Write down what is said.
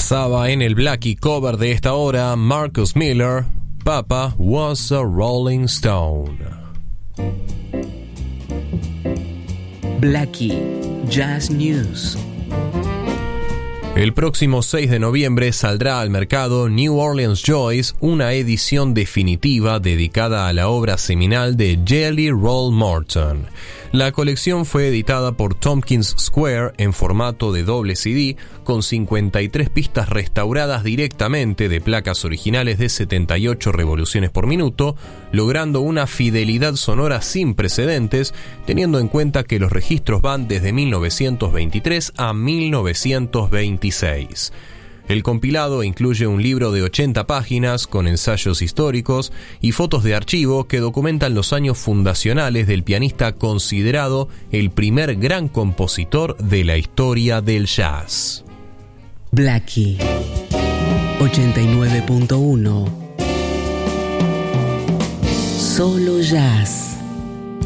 Pasaba en el Blackie cover de esta hora Marcus Miller, Papa Was a Rolling Stone. Blackie Jazz News. El próximo 6 de noviembre saldrá al mercado New Orleans Joys, una edición definitiva dedicada a la obra seminal de Jelly Roll Morton. La colección fue editada por Tompkins Square en formato de doble CD, con 53 pistas restauradas directamente de placas originales de 78 revoluciones por minuto, logrando una fidelidad sonora sin precedentes, teniendo en cuenta que los registros van desde 1923 a 1926. El compilado incluye un libro de 80 páginas con ensayos históricos y fotos de archivo que documentan los años fundacionales del pianista considerado el primer gran compositor de la historia del jazz. Blackie 89.1. Solo jazz.